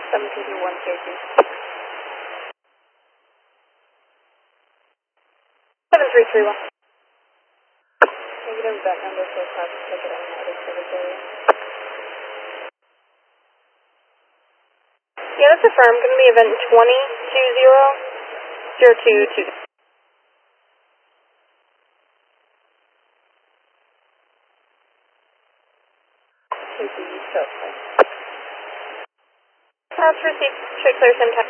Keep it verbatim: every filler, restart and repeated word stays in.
seven two two one Cherokee. seven three three one. Negative, that number for class ticket on the other service area. Yeah, that's affirmed. Going to be event twenty two zero zero two two. That's received. Straight clear, same time.